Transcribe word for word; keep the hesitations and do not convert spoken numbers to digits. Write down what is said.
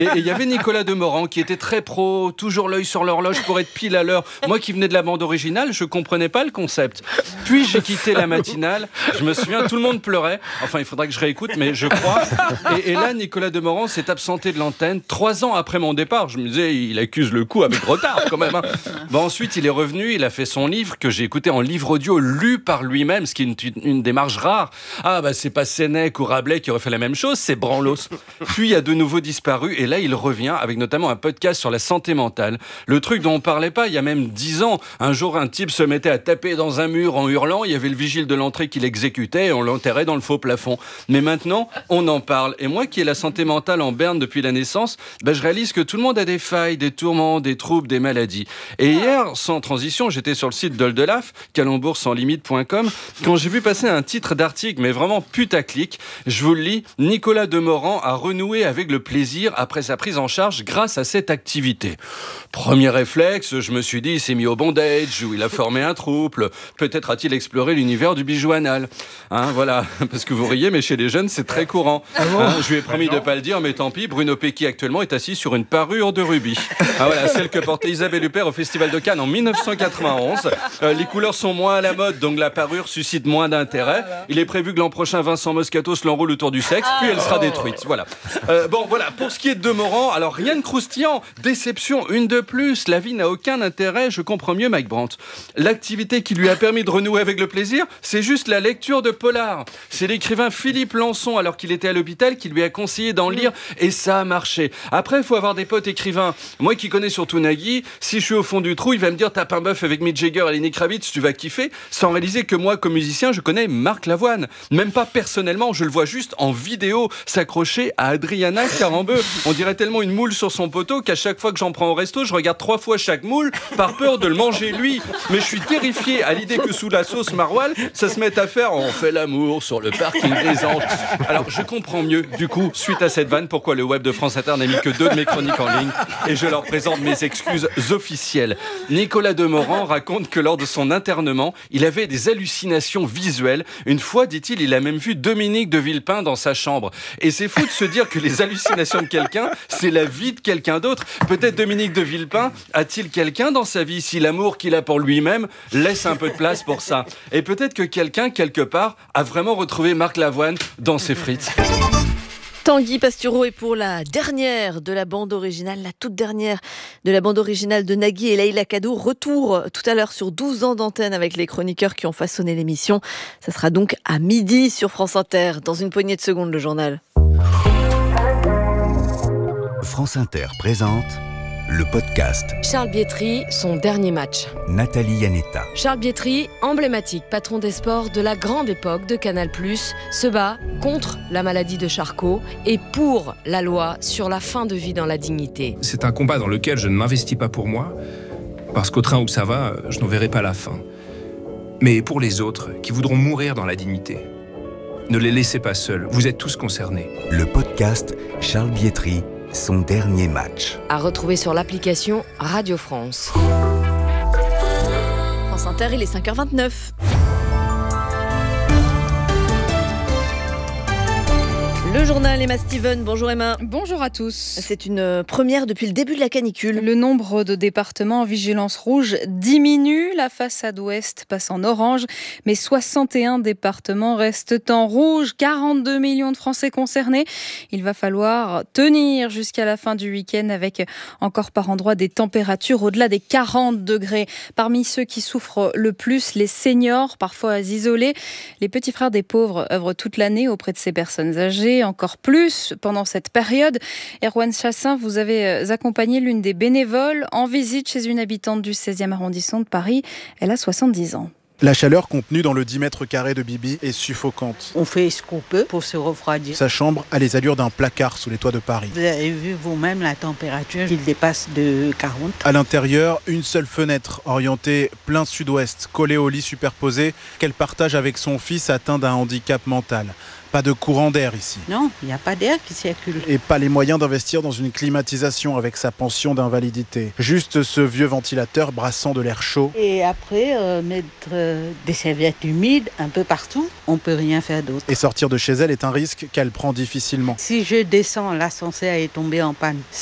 Et il y avait Nicolas Demorand qui était très pro, toujours l'œil sur l'horloge pour être pile à l'heure. Moi qui venais de la bande originale, je comprenais pas le concept. Puis j'ai quitté la matinale, je me souviens, tout le monde pleurait. Enfin, il faudra que je réécoute, mais je crois. Et, et là, Nicolas Demorand s'est absenté de l'antenne trois ans après mon départ. Je me disais, il accuse le coup avec retard quand même. Hein. Bon, ensuite, il est revenu, il a fait son livre que j'ai écouté en livre audio lu par lui-même, ce qui est une, une démarche rare. Ah, bah c'est pas Sénèque ou Rabelais qui aurait fait la même chose, c'est Branlos. Puis il y a de nouveau disparu, et là, il revient avec notamment un podcast sur la santé mentale. Le truc dont on parlait pas il y a même dix ans. Un jour, un type se mettait à taper dans un mur en hurlant, il y avait le vigile de l'entrée qui l'exécutait et on l'enterrait dans le faux plafond. Mais maintenant, on en parle. Et moi qui ai la santé mentale en berne depuis la naissance, bah, je réalise que tout le monde a des failles, des tourments, des troubles, des maladies. Et hier, sans transition, j'étais sur le site d'Oldelaf, calembour sans limite point com, quand j'ai vu passer un titre d'article, mais vraiment putaclic. Je vous le lis, Nicolas Demorand a renoué avec le plaisir après sa prise en charge grâce à cette activité. Premier réflexe, je me suis dit, il s'est mis au bondage, ou il a formé un trouble, peut-être a-t-il exploré l'univers du bijou anal. Hein, voilà, parce que vous riez, mais chez les jeunes, c'est très courant. Ah bon hein, je lui ai promis de ne pas le dire, mais tant pis, Bruno Pecky actuellement est assis sur une parure de rubis. Ah voilà, celle que portait Isabelle Huppert au Festival de Cannes en dix-neuf cent quatre-vingt-onze. Euh, les couleurs sont moins à la mode, donc la parure suscite moins d'intérêt. Il est prévu que l'an prochain, Vincent Moscato se l'enroule autour du sexe, puis elle sera détruite. Voilà. Euh, bon, voilà, pour ce qui est de Demorand, alors rien de croustillant. Déception, une de plus. La vie n'a aucun intérêt, je comprends mieux Mike Brandt. L'activité qui lui a permis de renouer avec le plaisir, c'est juste la lecture de polar. C'est l'écrivain Philippe Lançon, alors qu'il était à l'hôpital, qui lui a conseillé d'en lire, et ça a marché. Après, il faut avoir des potes écrivains. Moi qui connais surtout Nagui, si je suis au fond du trou, il va me dire tape un bœuf avec Mick Jagger et Lenny Kravitz, tu vas kiffer, sans réaliser que moi, comme musicien, je connais Marc Lavoine. Même pas personnellement, je le vois juste en vidéo s'accrocher à Adriana Carambeu. On dirait tellement une moule sur son poteau qu'à chaque fois que j'en prends au resto, je regarde trois fois chaque moule par peur de le manger lui. Mais je suis terrifié à l'idée que sous la sauce maroilles, ça se mette à faire on fait l'amour sur le parking des Anges. Alors je comprends mieux, du coup, suite à cette vanne, pourquoi le web de France Inter n'a mis que deux de mes chroniques en ligne, et je leur présente mes excuses officielles. Nicolas Demorand raconte que lors de son internement, il avait des hallucinations visuelles. Une fois, dit-il, il a même vu Dominique de Villepin dans sa chambre. Et c'est fou de se dire que les hallucinations de quelqu'un, c'est la vie de quelqu'un d'autre. Peut-être Dominique de Villepin a-t-il quelqu'un dans sa vie, si l'amour qu'il a pour lui-même laisse un peu de place pour ça. Et peut-être que quelqu'un, quelque part, a vraiment retrouvé Marc Lavoine dans ses frites. Tanguy Pastureau est pour la dernière de la bande originale, la toute dernière de la bande originale de Nagui et Leïla Kaddour. Retour tout à l'heure sur douze ans d'antenne avec les chroniqueurs qui ont façonné l'émission. Ça sera donc à midi sur France Inter. Dans une poignée de secondes, le journal. France Inter présente le podcast Charles Bietri, son dernier match. Nathalie Yanetta. Charles Bietri, emblématique patron des sports de la grande époque de Canal+, se bat contre la maladie de Charcot et pour la loi sur la fin de vie dans la dignité. C'est un combat dans lequel je ne m'investis pas pour moi, parce qu'au train où ça va, je n'en verrai pas la fin. Mais pour les autres, qui voudront mourir dans la dignité. Ne les laissez pas seuls, vous êtes tous concernés. Le podcast Charles Bietri, son dernier match. À retrouver sur l'application Radio France. France Inter, il est cinq heures vingt-neuf. Le journal, Emma Steven. Bonjour Emma. Bonjour à tous. C'est une première depuis le début de la canicule. Le nombre de départements en vigilance rouge diminue. La façade ouest passe en orange, mais soixante et un départements restent en rouge. quarante-deux millions de Français concernés. Il va falloir tenir jusqu'à la fin du week-end avec encore par endroits des températures au-delà des quarante degrés. Parmi ceux qui souffrent le plus, les seniors, parfois isolés. Les petits frères des pauvres œuvrent toute l'année auprès de ces personnes âgées. Encore plus pendant cette période. Erwan Chassin, vous avez accompagné l'une des bénévoles en visite chez une habitante du seizième arrondissement de Paris. Elle a soixante-dix ans. La chaleur contenue dans le dix mètres carrés de Bibi est suffocante. On fait ce qu'on peut pour se refroidir. Sa chambre a les allures d'un placard sous les toits de Paris. Vous avez vu vous-même la température, il dépasse de quarante. À l'intérieur, une seule fenêtre orientée plein sud-ouest, collée au lit superposé, qu'elle partage avec son fils atteint d'un handicap mental. Pas de courant d'air ici. Non, il n'y a pas d'air qui circule. Et pas les moyens d'investir dans une climatisation avec sa pension d'invalidité. Juste ce vieux ventilateur brassant de l'air chaud. Et après, euh, mettre euh, des serviettes humides un peu partout, on peut rien faire d'autre. Et sortir de chez elle est un risque qu'elle prend difficilement. Si je descends, l'ascenseur est tombé en panne.